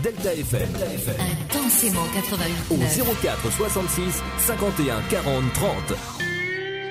Delta FM. Intensément 88. Au 04 66 51 40 30.